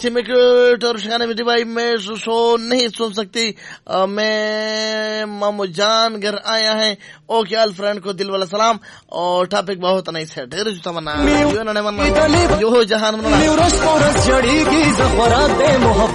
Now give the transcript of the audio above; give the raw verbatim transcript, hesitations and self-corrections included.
ऐसे में क्यों और शिकाने मेरी भाई मैं सो नहीं सुन सकती। मैं मामू जान घर आया है। ओके ऑल फ्रेंड को दिल वाला सलाम और टॉपिक बहुत नाइस है। ढेर जुता मना यो जहान